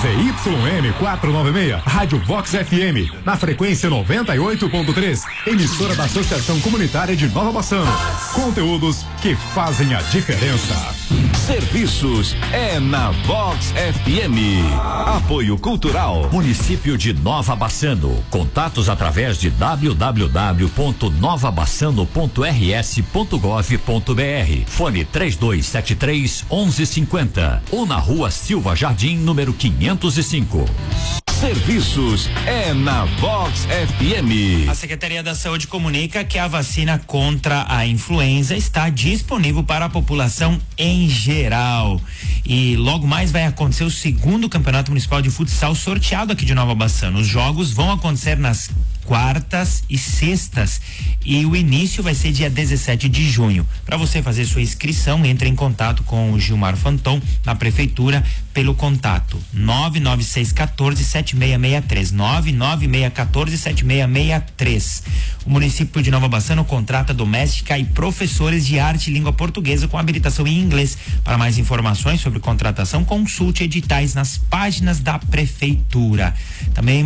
ZYM 496, Rádio Vox FM, na frequência 98.3, emissora da Associação Comunitária de Nova Bassano. Conteúdos que fazem a diferença. Serviços é na Vox FM. Apoio Cultural, Município de Nova Bassano. Contatos através de www.novabassano.rs.gov.br. Fone 3273-1150 ou na Rua Silva Jardim, número 505. Serviços é na Vox FM. A Secretaria da Saúde comunica que a vacina contra a influenza está disponível para a população em geral. E logo mais vai acontecer o segundo Campeonato Municipal de Futsal sorteado aqui de Nova Bassano. Os jogos vão acontecer nas quartas e sextas e o início vai ser dia 17 de junho. Para você fazer sua inscrição, entre em contato com o Gilmar Fanton na prefeitura pelo contato 99614-7663, 99614-7663. O município de Nova Bassano contrata doméstica e professores de arte e língua portuguesa com habilitação em inglês. Para mais informações sobre contratação, consulte editais nas páginas da prefeitura. Também